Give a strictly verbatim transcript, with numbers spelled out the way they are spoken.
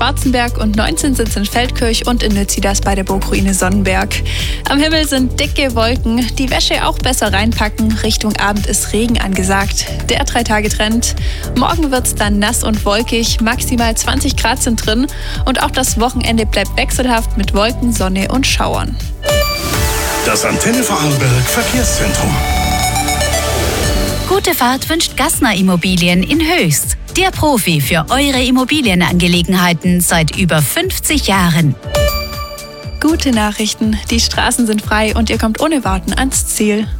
Schwarzenberg und neunzehn sind es in Feldkirch und in Nützidas bei der Burgruine Sonnenberg. Am Himmel sind dicke Wolken, die Wäsche auch besser reinpacken. Richtung Abend ist Regen angesagt. Der Drei-Tage-Trend. Morgen wird es dann nass und wolkig, maximal zwanzig Grad sind drin und auch das Wochenende bleibt wechselhaft mit Wolken, Sonne und Schauern. Das Antenne Vorarlberg Verkehrszentrum. Gute Fahrt wünscht Gassner Immobilien in Höchst. Der Profi für eure Immobilienangelegenheiten seit über fünfzig Jahren. Gute Nachrichten, die Straßen sind frei und ihr kommt ohne Warten ans Ziel.